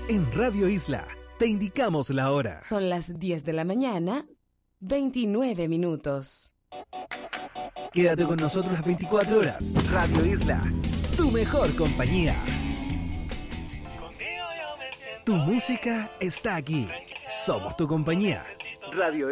En Radio Isla te indicamos la hora. Son las 10 de la mañana, 29 minutos. Quédate con nosotros las 24 horas. Radio Isla, tu mejor compañía. Tu música está aquí. Somos tu compañía. Radio